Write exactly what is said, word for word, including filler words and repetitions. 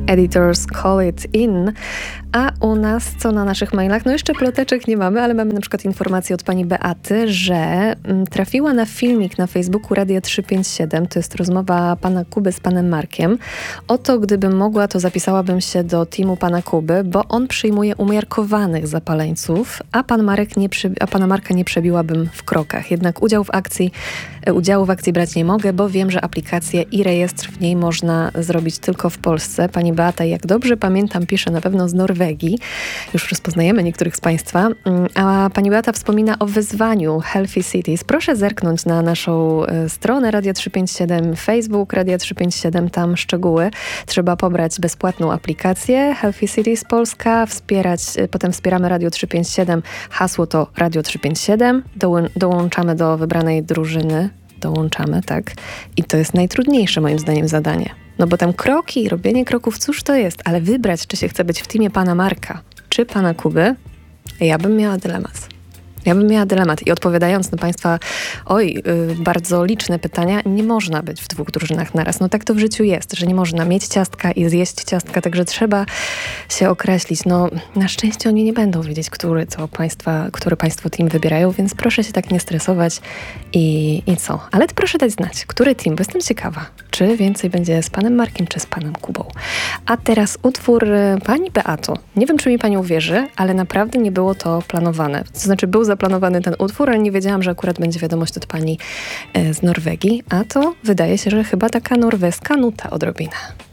Editors Call It In. A u nas co na naszych mailach? No jeszcze ploteczek nie mamy, ale mamy na przykład informację od pani Beaty, że trafiła na filmik na Facebooku Radia trzysta pięćdziesiąt siedem. To jest rozmowa pana Kuby z panem Markiem. Oto gdybym mogła, to zapisałabym się do teamu pana Kuby, bo on przyjmuje umiarkowanych zapaleńców, a, pan Marek nie przy, a pana Marka nie przebiłabym w krokach. Jednak udział w akcji, udziału w akcji brać nie mogę, bo wiem, że aplikację i rejestr w niej można zrobić tylko w Polsce. Pani Beata, jak dobrze pamiętam, pisze na pewno z Norwegii. Już rozpoznajemy niektórych z państwa. A pani Beata wspomina o wyzwaniu Healthy Cities. Proszę zerknąć na naszą stronę Radia trzysta pięćdziesiąt siedem, Facebook Radia trzysta pięćdziesiąt siedem, tam szczegóły. Trzeba pobrać bezpłatną aplikację Healthy Cities Polska, wspierać, potem wspieramy Radio trzysta pięćdziesiąt siedem. Hasło to Radio trzysta pięćdziesiąt siedem. Dołą- dołączamy do wybranej drużyny. Dołączamy, tak. I to jest najtrudniejsze moim zdaniem zadanie. No bo tam kroki, robienie kroków, cóż to jest? Ale wybrać, czy się chce być w teamie pana Marka, czy pana Kuby, ja bym miała dylemat. Ja bym miała dylemat. I odpowiadając na państwa, oj, yy, bardzo liczne pytania, nie można być w dwóch drużynach naraz. No tak to w życiu jest, że nie można mieć ciastka i zjeść ciastka, także trzeba się określić. No na szczęście oni nie będą wiedzieć, który, co państwa, który państwo team wybierają, więc proszę się tak nie stresować i, i co. Ale proszę dać znać, który team, bo jestem ciekawa, czy więcej będzie z panem Markiem, czy z panem Kubą. A teraz utwór y, pani Beato. Nie wiem, czy mi pani uwierzy, ale naprawdę nie było to planowane. To znaczy był zaplanowany ten utwór, ale nie wiedziałam, że akurat będzie wiadomość od pani y, z Norwegii. A to wydaje się, że chyba taka norweska nuta odrobina.